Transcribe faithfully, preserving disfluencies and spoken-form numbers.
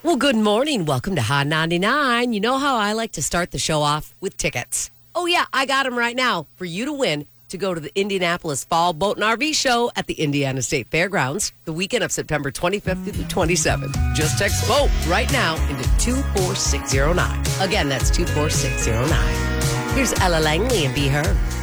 Well, good morning. Welcome to Hot ninety-nine. You know how I like to start the show off with tickets. Oh, yeah, I got them right now for you to win to go to the Indianapolis Fall Boat and R V Show at the Indiana State Fairgrounds the weekend of September twenty-fifth through the twenty-seventh. Just text VOTE right now into two four six zero nine. Again, that's two four six zero nine. Here's Ella Langley and Be Heard.